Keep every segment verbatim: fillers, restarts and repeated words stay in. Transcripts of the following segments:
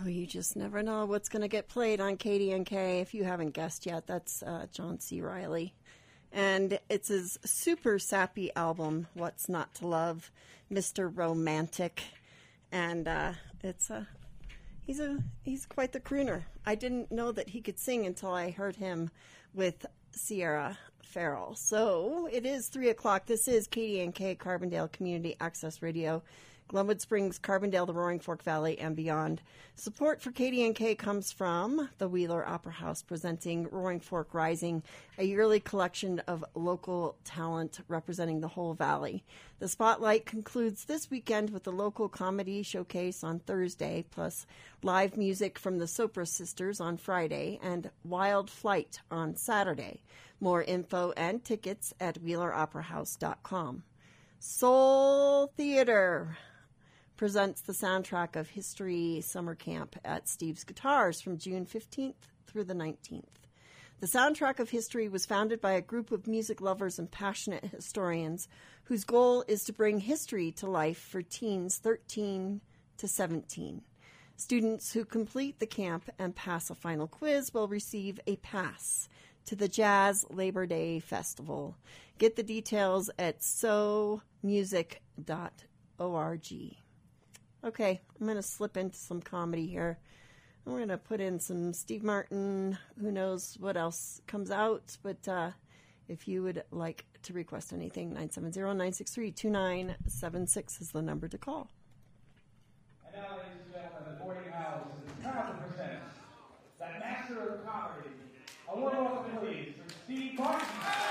Oh, you just never know what's going to get played on K D N K. If you haven't guessed yet, that's uh, John C. Reilly. And it's his super sappy album, What's Not to Love, Mister Romantic. And uh, it's a, he's a he's quite the crooner. I didn't know that he could sing until I heard him with Sierra Farrell. So it is three o'clock. This is K D N K, Carbondale Community Access Radio. Glenwood Springs, Carbondale, the Roaring Fork Valley, and beyond. Support for K D N K comes from the Wheeler Opera House, presenting Roaring Fork Rising, a yearly collection of local talent representing the whole valley. The spotlight concludes this weekend with the local comedy showcase on Thursday, plus live music from the Sopra Sisters on Friday, and Wild Flight on Saturday. More info and tickets at wheeler opera house dot com. Soul Theater presents the soundtrack of History Summer Camp at Steve's Guitars from June fifteenth through the nineteenth. The Soundtrack of History was founded by a group of music lovers and passionate historians whose goal is to bring history to life for teens thirteen to seventeen. Students who complete the camp and pass a final quiz will receive a pass to the Jazz Labor Day Festival. Get the details at so music dot org. Okay, I'm going to slip into some comedy here. We're going to put in some Steve Martin. Who knows what else comes out, but uh, if you would like to request anything, nine seven zero, nine six three, two nine seven six is the number to call. And now, ladies and gentlemen, the boarding house is proud to present that master of comedy. A warm welcome, please, for Steve Martin.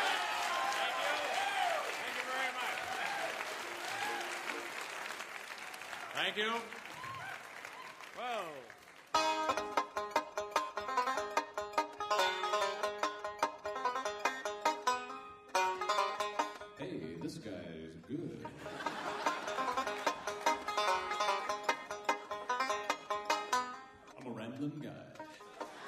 Thank you. Whoa. Hey, this guy is good. I'm a rambling guy.